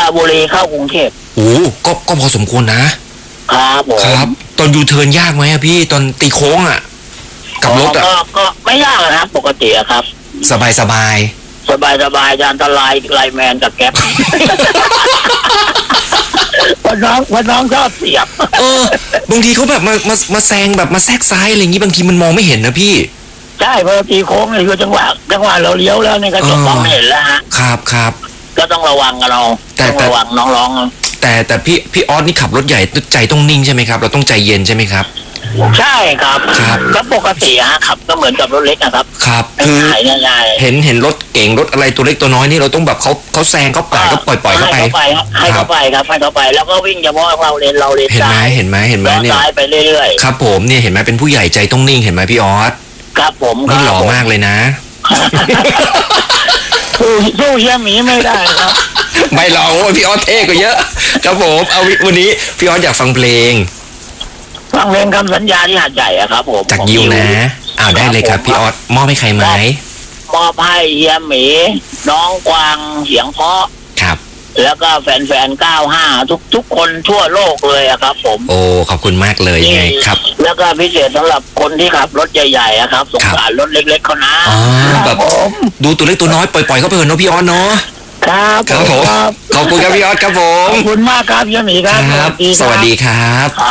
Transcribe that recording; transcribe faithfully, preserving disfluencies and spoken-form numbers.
บุรีเข้ากรุงเทพโอ้ก็ก็พอสมควรนะครับผมครับตอนยูเทิร์นยากไหมอะพี่ตอนตีโค้งอะกับรถอะก็ก็ไม่ยากนะครับปกติอะครับสบายสบายสบายสบายจะอันตรายไลแมนกับแก๊ปพอน้องพอน้องชอบเสียบเออบางทีเขาแบบมามามาแซงแบบมาแทรกซ้ายอะไรอย่างงี้บางทีมันมองไม่เห็นนะพี่ใช่พอตีโค้งเนี่ยคือจังหวะจังหวะเราเลี้ยวแล้วเนี่ยก็จะมองไม่เห็นแล้วฮะครับครับก็ต้องระวังกันเราต้องระวังน้องๆแต่แต่พี่พี่ออสนี่ขับรถใหญ่ใจต้องนิ่งใช่ไหมครับเราต้องใจเย็นใช่ไหมครับใช่ครับครับก็ปกติฮะขับก็เหมือนกับรถเล็กนะครับครับคือเห็นเห็นรถเก่งรถอะไรตัวเล็กตัวน้อยนี่เราต้องแบบเขาเขาแซงเขาปล่อยก็ปล่อยปล่อยเข้าไปให้เขาไปครับให้เขาไปแล้วก็วิ่งเฉพาะเราเลนเราเลนซ้ายเห็นไหมเห็นไหมเห็นไหมเนี่ยซ้ายไปเรื่อยๆครับผมเนี่ยเห็นไหมเป็นผู้ใหญ่ใจต้องนิ่งเห็นไหมพี่ออสครับผมนี่หล่อมากเลยนะสู้สู้เฮียหมีไม่ได้ครับไม่หล่อพี่ออสเท่กว่าเยอะครับผมเอาวันนี้พี่ออสอยากฟังเพลงฟังเพลงคำสัญญาที่หาดใหญ่อะครับผมจากยิวนะอ้าวได้เลยครับพี่ออสมอบให้ใครไหมมอบให้เฮียหมีน้องกวางเสียงเพาะครับแล้วก็แฟนๆเก้าห้าทุกทุกคนทั่วโลกเลยอะครับผมโอ้ขอบคุณมากเลยยังไงครับแล้วก็พิเศษสำหรับคนที่ขับรถใหญ่ๆอะครับสงสารรถเล็กๆเขานะแบบดูตัวเล็กตัวน้อยปล่อยๆเขาไปเถอะเนาะพี่ออสเนาะครับครับผมขอบคุณครับพี่ออสครับผมขอบคุณมากครับเฮียหมีครับสวัสดีครับ